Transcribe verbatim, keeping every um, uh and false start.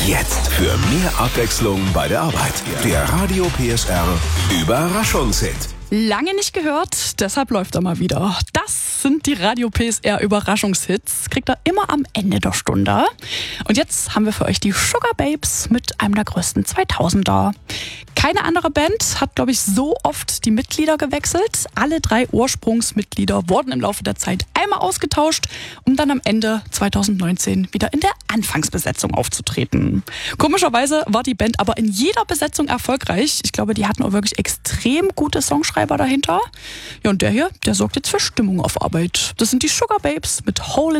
Jetzt für mehr Abwechslung bei der Arbeit. Der Radio P S R Überraschungshit. Lange nicht gehört, deshalb läuft er mal wieder. Das sind die Radio P S R Überraschungshits. Kriegt er immer am Ende der Stunde. Und jetzt haben wir für euch die Sugar Babes mit einem der größten zweitausender. Keine andere Band hat, glaube ich, so oft die Mitglieder gewechselt. Alle drei Ursprungsmitglieder wurden im Laufe der Zeit einmal ausgetauscht, um dann am Ende zweitausendneunzehn wieder in der Anfangsbesetzung aufzutreten. Komischerweise war die Band aber in jeder Besetzung erfolgreich. Ich glaube, die hatten auch wirklich extrem gute Songschreiber dahinter. Ja, und der hier, der sorgt jetzt für Stimmung auf Arbeit. Das sind die Sugar Babes mit Hole in